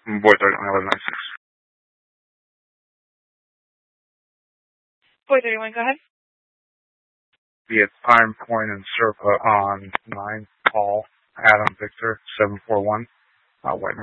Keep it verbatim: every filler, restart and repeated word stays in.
Boy thirty-one, eleven ninety-six. Boy thirty-one, go ahead. Be at Pine Point and Serpa on nine, Paul, Adam, Victor, seven four one, uh, White